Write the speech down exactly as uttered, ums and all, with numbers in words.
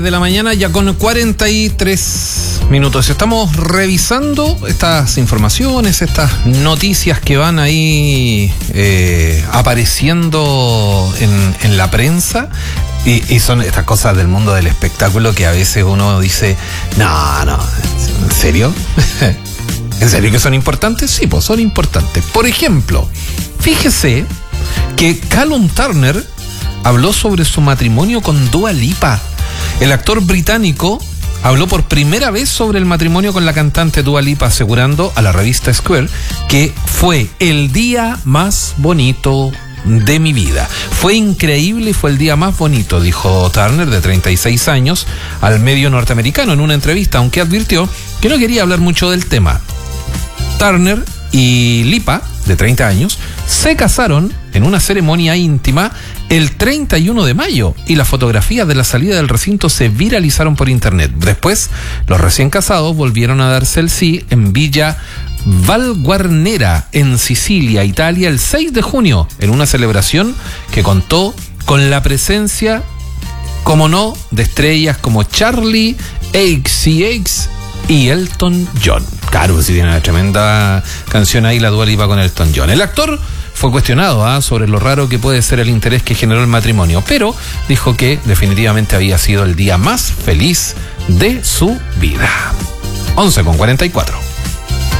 De la mañana, ya con cuarenta y tres minutos. Estamos revisando estas informaciones, estas noticias que van ahí eh, apareciendo en, en la prensa. Y, y son estas cosas del mundo del espectáculo que a veces uno dice, no, no, ¿en serio? ¿En serio que son importantes? Sí, pues son importantes. Por ejemplo, fíjese que Callum Turner habló sobre su matrimonio con Dua Lipa. El actor británico habló por primera vez sobre el matrimonio con la cantante Dua Lipa, asegurando a la revista Square que fue el día más bonito de mi vida. Fue increíble y fue el día más bonito, dijo Turner, de treinta y seis años, al medio norteamericano en una entrevista, aunque advirtió que no quería hablar mucho del tema. Turner y Lipa, de treinta años, se casaron en una ceremonia íntima el treinta y uno de mayo y las fotografías de la salida del recinto se viralizaron por internet. Después, los recién casados volvieron a darse el sí en Villa Valguarnera, en Sicilia, Italia, el seis de junio, en una celebración que contó con la presencia, como no, de estrellas como Charlie X C X y Elton John. Claro, si tiene una tremenda canción ahí la Dua Lipa con Elton John. El actor fue cuestionado ¿eh? sobre lo raro que puede ser el interés que generó el matrimonio, pero dijo que definitivamente había sido el día más feliz de su vida. once con cuarenta y cuatro.